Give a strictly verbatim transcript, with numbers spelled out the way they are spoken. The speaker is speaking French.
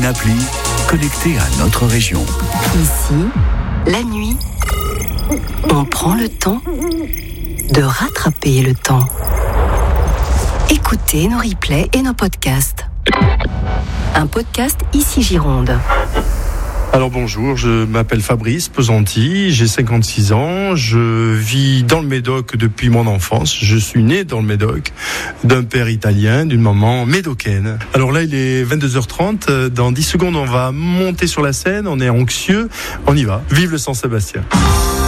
appli connectée à notre région. Ici, la nuit, on prend le temps de rattraper le temps. Écoutez nos replays et nos podcasts. Un podcast Ici Gironde. Alors bonjour, je m'appelle Fabrice Pesanti, j'ai cinquante-six ans, je vis dans le Médoc depuis mon enfance, je suis né dans le Médoc, d'un père italien, d'une maman médocaine. Alors là il est vingt-deux heures trente, dans dix secondes on va monter sur la scène, on est anxieux, on y va, vive le Saint-Sébastien.